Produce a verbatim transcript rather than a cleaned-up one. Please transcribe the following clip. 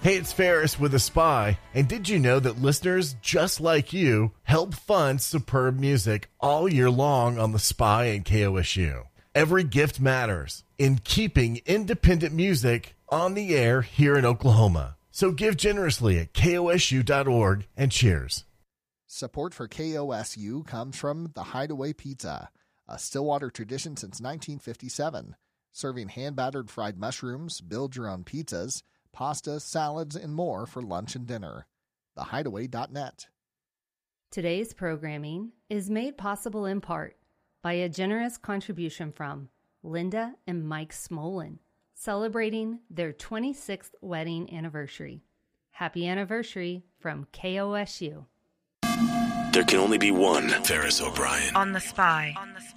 Hey, it's Ferris with A Spy, and did you know that listeners just like you help fund superb music all year long on The Spy and K O S U? Every gift matters in keeping independent music on the air here in Oklahoma. So give generously at K O S U dot org and cheers. Support for K O S U comes from The Hideaway Pizza, a Stillwater tradition since nineteen fifty-seven, serving hand-battered fried mushrooms, build-your-own pizzas, pasta, salads, and more for lunch and dinner. the hideaway dot net. Today's programming is made possible in part by a generous contribution from Linda and Mike Smolin, celebrating their twenty-sixth wedding anniversary. Happy anniversary from K O S U. There can only be one Ferris O'Brien. On the Spy. On the Spy.